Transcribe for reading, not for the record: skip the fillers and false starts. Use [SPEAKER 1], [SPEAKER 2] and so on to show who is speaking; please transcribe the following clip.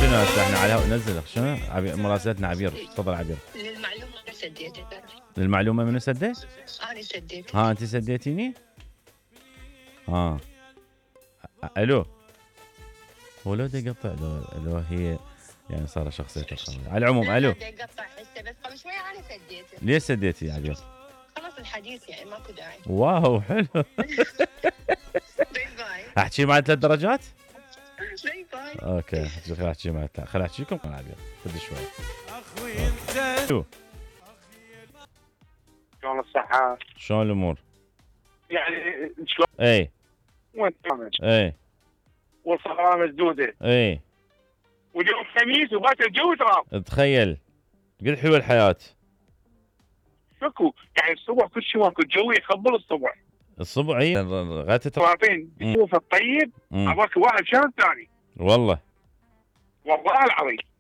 [SPEAKER 1] شنو هسه احنا على نزل شنو مراسلتنا عبير. تفضل عبير.
[SPEAKER 2] للمعلومة أنا سديت.
[SPEAKER 1] للمعلومة منو سدي؟
[SPEAKER 2] أنا سديت.
[SPEAKER 1] ها انت سديتيني؟ ها الو. هو لو دا يقطع لو هي يعني صار شخصيته قوية. على العموم الو.
[SPEAKER 2] قطع هسه بس قبل شوي أنا سديت.
[SPEAKER 1] ليش سديتي يا عبير؟
[SPEAKER 2] خلص الحديث يعني ماكو داعي.
[SPEAKER 1] واو حلو.
[SPEAKER 2] باي باي.
[SPEAKER 1] احكي معي 3 درجات؟
[SPEAKER 2] باي باي.
[SPEAKER 1] اوكي خليني احكي معي. خليني احكي لكم عن عبير خذ شوي.
[SPEAKER 3] اخوي انت
[SPEAKER 4] شلون الصحة؟
[SPEAKER 1] شلون الامور؟
[SPEAKER 4] يعني شلون
[SPEAKER 1] اي
[SPEAKER 4] وين برامج؟
[SPEAKER 1] اي
[SPEAKER 4] والصحراء مسدودة
[SPEAKER 1] اي
[SPEAKER 4] واليوم خميس وباكر الجو تراب.
[SPEAKER 1] تخيل قد حلوه الحياة.
[SPEAKER 4] شكو يعني الصبح كل شيء ماكو الجو يخبل الصبح.
[SPEAKER 1] الصبح اي غاية
[SPEAKER 4] طرافين يشوف الطيب عباك واحد شهر ثاني.
[SPEAKER 1] والله
[SPEAKER 4] والله العظيم